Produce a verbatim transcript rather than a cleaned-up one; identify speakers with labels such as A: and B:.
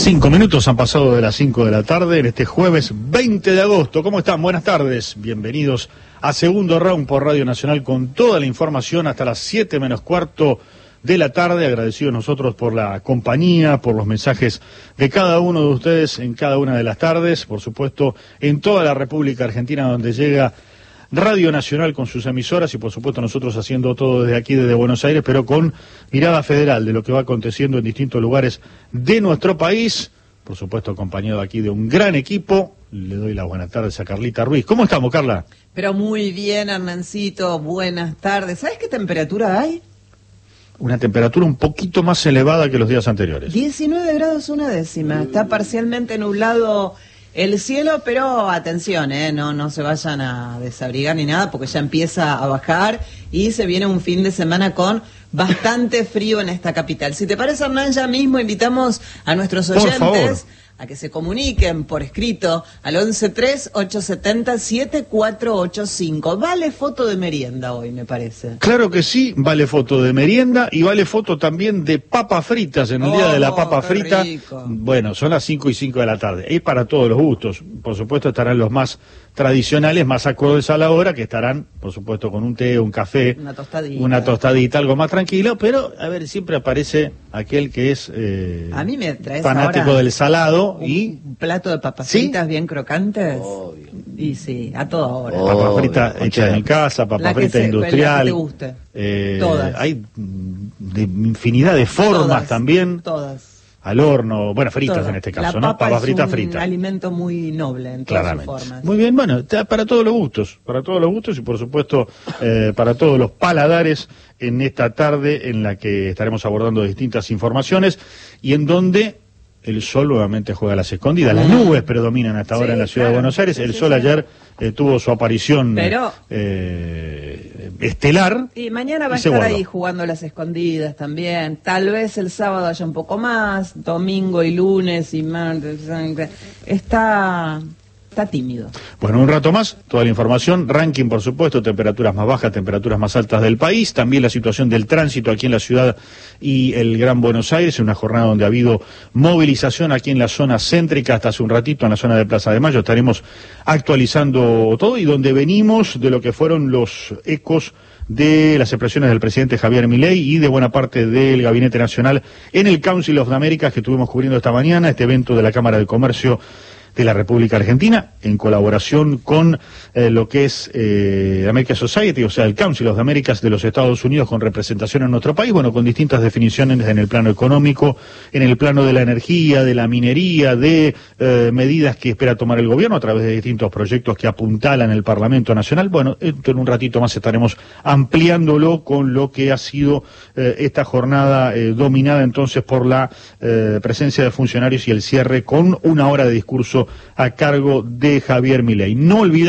A: Cinco minutos han pasado de las cinco de la tarde en este jueves veinte de agosto. ¿Cómo están? Buenas tardes. Bienvenidos a Segundo Round por Radio Nacional con toda la información hasta las siete menos cuarto de la tarde. Agradecidos nosotros por la compañía, por los mensajes de cada uno de ustedes en cada una de las tardes. Por supuesto, en toda la República Argentina donde llega Radio Nacional con sus emisoras y por supuesto nosotros haciendo todo desde aquí, desde Buenos Aires, pero con mirada federal de lo que va aconteciendo en distintos lugares de nuestro país. Por supuesto acompañado aquí de un gran equipo. Le doy las buenas tardes a Carlita Ruiz. ¿Cómo estamos, Carla?
B: Pero muy bien, Hernancito, buenas tardes. ¿Sabes qué temperatura hay?
A: Una temperatura un poquito más elevada que los días anteriores.
B: diecinueve grados una décima. Está parcialmente nublado el cielo, pero atención, eh, no, no se vayan a desabrigar ni nada, porque ya empieza a bajar y se viene un fin de semana con bastante frío en esta capital. Si te parece, Hernán, ya mismo invitamos a nuestros oyentes a que se comuniquen por escrito al once tres, ocho siete cero, siete cuatro ocho cinco. Vale foto de merienda hoy, me parece.
A: Claro que sí, vale foto de merienda y vale foto también de papas fritas en el oh, día de la papa frita.
B: Rico.
A: Bueno, son las cinco y cinco de la tarde. Es para todos los gustos. Por supuesto estarán los más tradicionales, más acordes a la hora, que estarán, por supuesto, con un té, un café,
B: una tostadita,
A: una tostadita, algo más tranquilo, pero, a ver, siempre aparece aquel que es eh,
B: a mí me traes
A: fanático del salado
B: un,
A: y...
B: un plato de papas
A: ¿Sí?
B: fritas bien crocantes.
C: Obvio.
B: Y sí, a toda hora.
A: Oh, papas fritas hechas en casa, papas fritas industrial.
B: La que te guste.
A: Eh,
B: todas.
A: Hay de infinidad de formas
B: todas,
A: también.
B: Todas.
A: Al horno, bueno, fritas
B: Todas.
A: en este caso,
B: la
A: ¿no?
B: Papas fritas fritas.
A: Es
B: un alimento muy noble en todas sus formas.
A: Muy bien, bueno, está para todos los gustos, para todos los gustos y por supuesto eh, para todos los paladares en esta tarde en la que estaremos abordando distintas informaciones y en donde el sol nuevamente juega las escondidas. Las nubes predominan hasta ahora sí, en la ciudad claro, de Buenos Aires. El sí, sol sí, ayer eh, tuvo su aparición Pero, eh, estelar.
B: Y mañana va
A: y
B: a estar
A: guardó.
B: ahí jugando las escondidas también. Tal vez el sábado haya un poco más, domingo y lunes y martes. Está... Está tímido.
A: Bueno, un rato más, toda la información, ranking por supuesto, temperaturas más bajas, temperaturas más altas del país, también la situación del tránsito aquí en la ciudad y el Gran Buenos Aires, una jornada donde ha habido movilización aquí en la zona céntrica hasta hace un ratito, en la zona de Plaza de Mayo, estaremos actualizando todo y donde venimos de lo que fueron los ecos de las expresiones del presidente Javier Milei y de buena parte del Gabinete Nacional en el Council of the Americas que estuvimos cubriendo esta mañana, este evento de la Cámara de Comercio de la República Argentina, en colaboración con eh, lo que es eh, America Society, o sea, el Council of the Americas de los Estados Unidos con representación en nuestro país, bueno, con distintas definiciones en el plano económico, en el plano de la energía, de la minería, de eh, medidas que espera tomar el gobierno a través de distintos proyectos que apuntalan el Parlamento Nacional. Bueno, esto en un ratito más estaremos ampliándolo con lo que ha sido eh, esta jornada eh, dominada entonces por la eh, presencia de funcionarios y el cierre con una hora de discurso a cargo de Javier Milei. No olvidar